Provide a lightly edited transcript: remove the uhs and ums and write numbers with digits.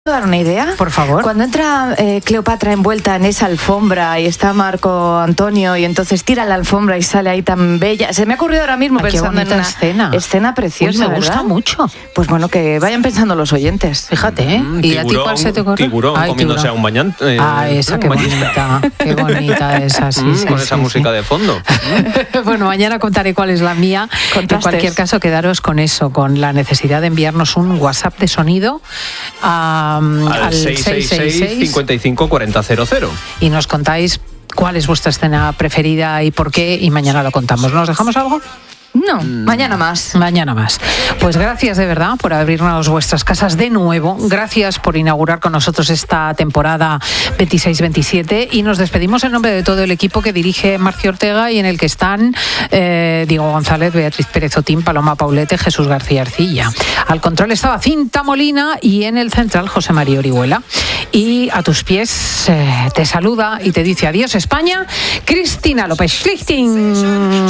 dar una idea? Por favor. Cuando entra Cleopatra envuelta en esa alfombra y está Marco Antonio y entonces tira la alfombra y sale ahí tan bella. Se me ha ocurrido ahora mismo pensando en una escena preciosa. Uy, me gusta mucho. Pues bueno, que vayan pensando los oyentes. Fíjate, ¿eh? ¿Y a ti cuál se te ocurre? Tiburón comiéndose a un bañante. Esa, qué bonita. Qué bonita esa, sí. Con esa música de fondo. Bueno, mañana contaré cuál es la mía. Contrastes. En cualquier caso, quedaros con eso, con la necesidad de enviarnos un WhatsApp de sonido al 666-554000. y nos contáis cuál es vuestra escena preferida y por qué, y mañana lo contamos. ¿Nos dejamos algo? No, mañana más. Mañana más. Pues gracias de verdad por abrirnos vuestras casas de nuevo. Gracias por inaugurar con nosotros esta temporada 26-27 y nos despedimos en nombre de todo el equipo que dirige Marcio Ortega y en el que están Diego González, Beatriz Pérez Otín, Paloma Paulete, Jesús García Arcilla. Al control estaba Cinta Molina y en el central José María Orihuela. Y a tus pies te saluda y te dice adiós España, Cristina López Schlichting.